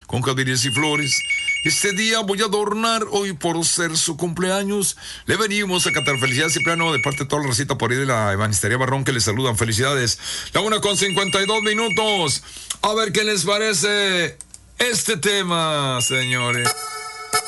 con jardines y flores. Este día voy a adornar, hoy por ser su cumpleaños. Le venimos a cantar felicidades, Cipriano, de parte de toda la recita por ahí de la Ebanistería Barrón, que les saludan. Felicidades. La 1:52. A ver qué les parece este tema, señores.